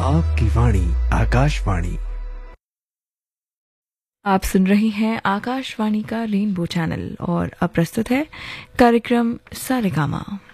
आपकी वाणी आकाशवाणी। आप सुन रही हैं आकाशवाणी का रेनबो चैनल और अब प्रस्तुत है कार्यक्रम सारेगामा।